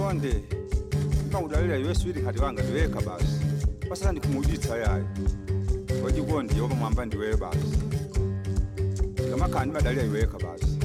Konde ngawudalela yeswiri kati wanga ndiweka basi pasala ndikumuditsa yayi wajikondi yoba mwamba ndiwe basi ngamakani badalira iweka basi